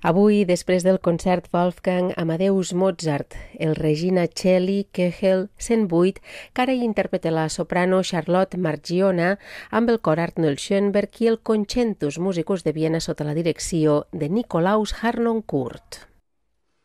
Avui, després del concert Wolfgang Amadeus Mozart, el Regina Coeli Köchel 108, que ara hi interpreta la soprano Charlotte Margiona amb el cor Arnold Schönberg i el Concentus Musicus de Viena sota la direcció de Nikolaus Harnoncourt.